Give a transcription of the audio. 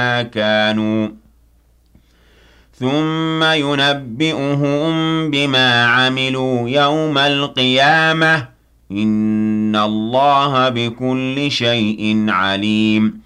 كانوا ثم ينبئهم بما عملوا يوم القيامة إن الله بكل شيء عليم